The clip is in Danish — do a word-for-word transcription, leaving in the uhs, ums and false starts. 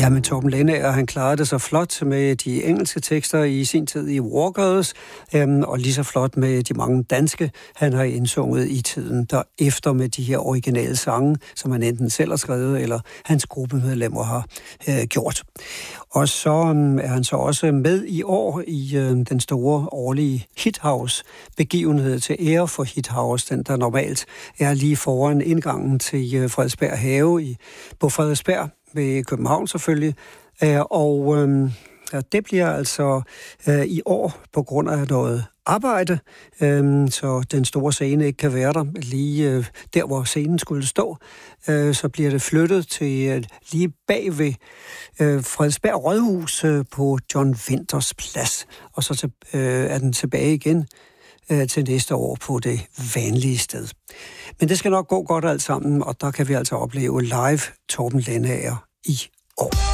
Ja, men Torben Lendager, han klarede det så flot med de engelske tekster i sin tid i Walkers, øhm, og lige så flot med de mange danske, han har indsunget i tiden derefter med de her originale sange, som han enten selv har skrevet, eller hans gruppemedlemmer har øh, gjort. Og så øhm, er han så også med i år i øh, den store årlige Hithouse-begivenhed til ære for Hithouse, den der normalt er lige foran indgangen til øh, Frederiksberg Have i, på Frederiksberg, ved København selvfølgelig, og øh, ja, det bliver altså øh, i år på grund af noget arbejde, øh, så den store scene ikke kan være der lige øh, der, hvor scenen skulle stå, øh, så bliver det flyttet til øh, lige bag ved øh, Frederiksberg Rådhus øh, på John Winters Plads, og så til, øh, er den tilbage igen øh, til næste år på det vanlige sted. Men det skal nok gå godt alt sammen, og der kan vi altså opleve live Torben Lendager i år.